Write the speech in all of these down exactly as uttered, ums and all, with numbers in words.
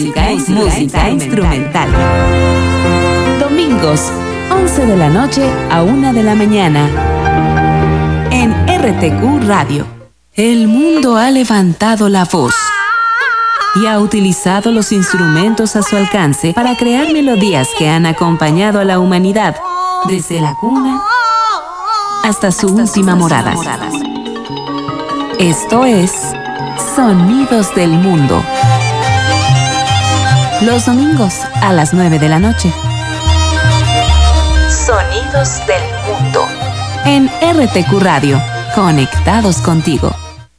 Música, música instrumental. Domingos, once de la noche a una de la mañana. En R T Q Radio. El mundo ha levantado la voz y ha utilizado los instrumentos a su alcance para crear melodías que han acompañado a la humanidad desde la cuna hasta su hasta última morada. Moradas. Esto es Sonidos del Mundo. Los domingos a las nueve de la noche. Sonidos del Mundo. En R T Q Radio. Conectados contigo.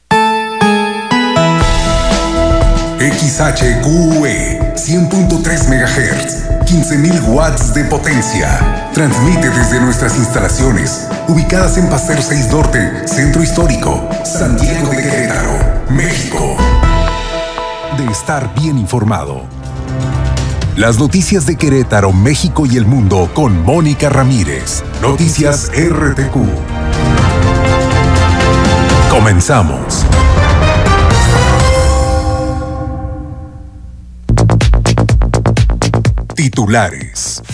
X H Q E cien punto tres megahertz, quince mil watts de potencia. Transmite desde nuestras instalaciones, ubicadas en Paseo seis Norte, Centro Histórico, Santiago de Querétaro, México. De estar bien informado. Las noticias de Querétaro, México y el mundo con Mónica Ramírez. Noticias R T Q. Comenzamos. Titulares.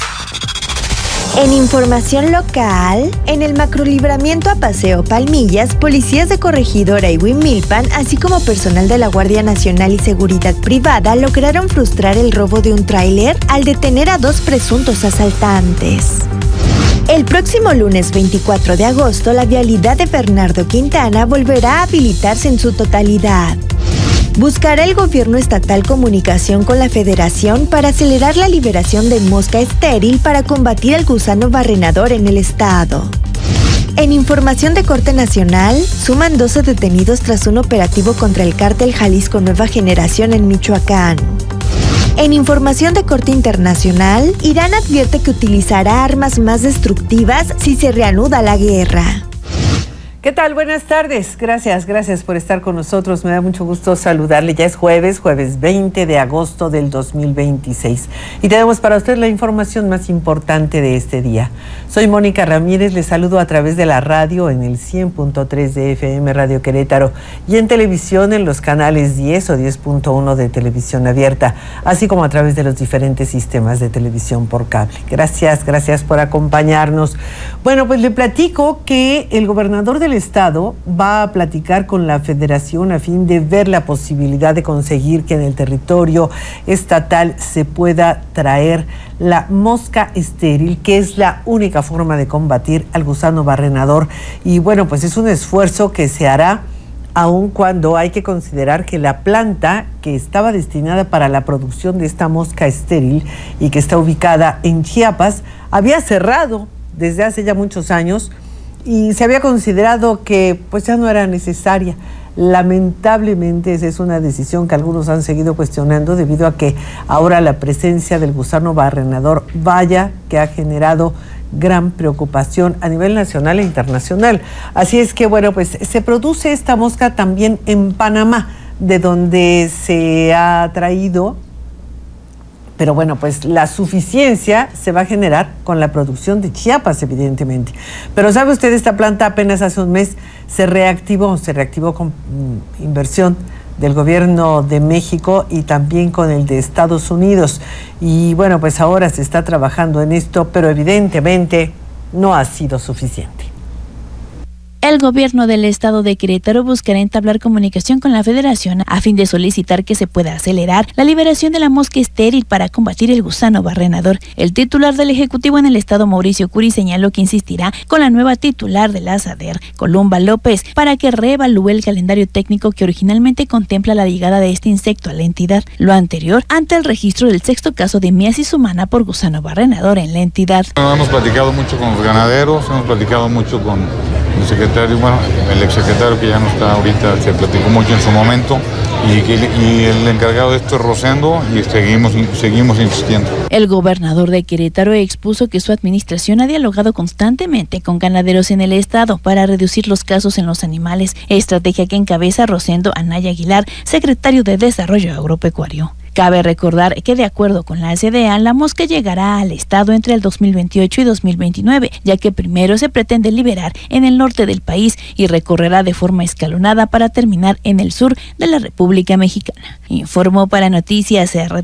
En información local, en el macrolibramiento a Paseo Palmillas, policías de Corregidora y Huimilpan, así como personal de la Guardia Nacional y Seguridad Privada, lograron frustrar el robo de un tráiler al detener a dos presuntos asaltantes. El próximo lunes veinticuatro de agosto, la vialidad de Bernardo Quintana volverá a habilitarse en su totalidad. Buscará el gobierno estatal comunicación con la federación para acelerar la liberación de mosca estéril para combatir el gusano barrenador en el estado. En información de corte nacional, suman doce detenidos tras un operativo contra el cártel Jalisco Nueva Generación en Michoacán. En información de corte internacional, Irán advierte que utilizará armas más destructivas si se reanuda la guerra. ¿Qué tal? Buenas tardes. Gracias, gracias por estar con nosotros. Me da mucho gusto saludarle. Ya es jueves, jueves veinte de agosto del dos mil veintiséis. Y tenemos para usted la información más importante de este día. Soy Mónica Ramírez, les saludo a través de la radio en el cien punto tres de F M Radio Querétaro y en televisión en los canales diez o diez punto uno de televisión abierta, así como a través de los diferentes sistemas de televisión por cable. Gracias, gracias por acompañarnos. Bueno, pues le platico que el gobernador de el Estado va a platicar con la Federación a fin de ver la posibilidad de conseguir que en el territorio estatal se pueda traer la mosca estéril, que es la única forma de combatir al gusano barrenador. Y bueno, pues es un esfuerzo que se hará aun cuando hay que considerar que la planta que estaba destinada para la producción de esta mosca estéril y que está ubicada en Chiapas había cerrado desde hace ya muchos años y se había considerado que pues ya no era necesaria. Lamentablemente esa es una decisión que algunos han seguido cuestionando debido a que ahora la presencia del gusano barrenador vaya que ha generado gran preocupación a nivel nacional e internacional. Así es que bueno, pues se produce esta mosca también en Panamá, de donde se ha traído. Pero bueno, pues la suficiencia se va a generar con la producción de Chiapas, evidentemente. Pero sabe usted, esta planta apenas hace un mes se reactivó, se reactivó con mm, inversión del gobierno de México y también con el de Estados Unidos. Y bueno, pues ahora se está trabajando en esto, pero evidentemente no ha sido suficiente. El gobierno del estado de Querétaro buscará entablar comunicación con la federación a fin de solicitar que se pueda acelerar la liberación de la mosca estéril para combatir el gusano barrenador. El titular del Ejecutivo en el estado, Mauricio Curi, señaló que insistirá con la nueva titular de la SADER, Columba López, para que reevalúe el calendario técnico que originalmente contempla la llegada de este insecto a la entidad. Lo anterior ante el registro del sexto caso de miasis humana por gusano barrenador en la entidad. Hemos platicado mucho con los ganaderos, hemos platicado mucho con el secretario, bueno, el exsecretario que ya no está ahorita, se platicó mucho en su momento, y, que, y el encargado de esto es Rosendo, y seguimos, seguimos insistiendo. El gobernador de Querétaro expuso que su administración ha dialogado constantemente con ganaderos en el estado para reducir los casos en los animales, estrategia que encabeza Rosendo Anaya Aguilar, secretario de Desarrollo Agropecuario. Cabe recordar que de acuerdo con la C D A, la mosca llegará al estado entre el dos mil veintiocho y dos mil veintinueve, ya que primero se pretende liberar en el norte del país y recorrerá de forma escalonada para terminar en el sur de la República Mexicana. Informó para Noticias R